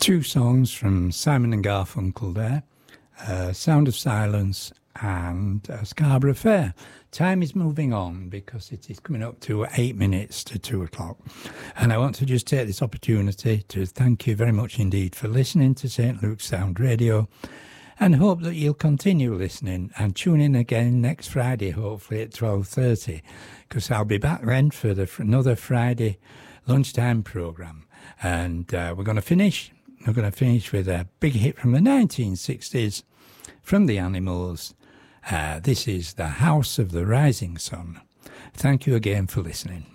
Two songs from Simon and Garfunkel there, Sound of Silence and Scarborough Fair. Time is moving on because it is coming up to 8 minutes to 2 o'clock. And I want to just take this opportunity to thank you very much indeed for listening to St. Luke's Sound Radio, and hope that you'll continue listening and tune in again next Friday, hopefully at 12:30, because I'll be back then for another Friday lunchtime programme. And we're going to finish with a big hit from the 1960s from the Animals. This is The House of the Rising Sun. Thank you again for listening.